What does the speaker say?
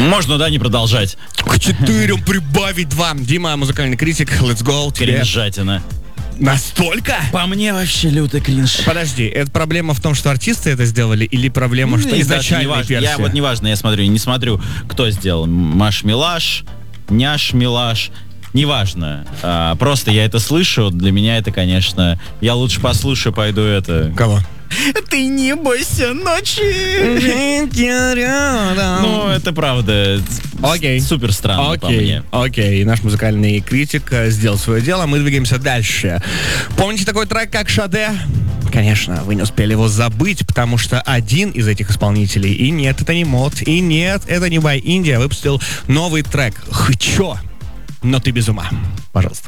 Можно, да, не продолжать? К 4 прибавить 2. Дима, музыкальный критик, let's go. Кринжатина. Настолько? По мне вообще лютый кринж. Подожди, это проблема в том, что артисты это сделали, или проблема, что изначальная версия? Я вот неважно, я смотрю, не смотрю, кто сделал. Маш Милаш, Няш Милаш. Неважно. Просто я это слышу. Для меня это, конечно... Я лучше послушаю, пойду это... Кого? Ты не бойся ночи. Ну, это правда. Окей. Супер странно по мне. Окей, наш музыкальный критик сделал свое дело, мы двигаемся дальше. Помните такой трек, как «Шаде»? Конечно, вы не успели его забыть, потому что один из этих исполнителей, и нет, это не мод, и нет, это не By India, выпустил новый трек «Хчо». Но ты без ума. Пожалуйста.